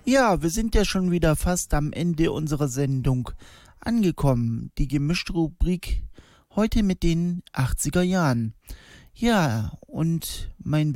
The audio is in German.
Ja, wir sind ja schon wieder fast am Ende unserer Sendung angekommen. Die gemischte Rubrik heute mit den 80er Jahren. Ja, und mein